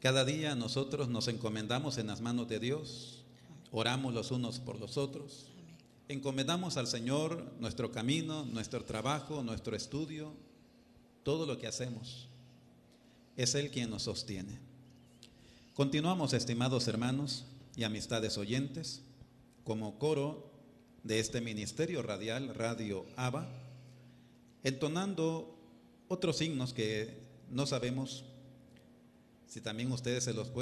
Cada día nosotros nos encomendamos en las manos de Dios, oramos los unos por los otros, encomendamos al Señor nuestro camino, nuestro trabajo, nuestro estudio, todo lo que hacemos. Es Él quien nos sostiene. Continuamos, estimados hermanos y amistades oyentes, como coro de este ministerio radial, Radio Abba, entonando otros signos que no sabemos si también ustedes se los pueden